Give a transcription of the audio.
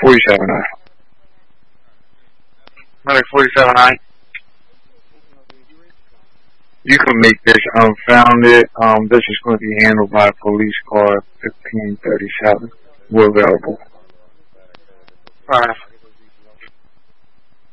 47I. Medic 47I. You can make this unfounded. This is going to be handled by police car 1537. We're available. Alright.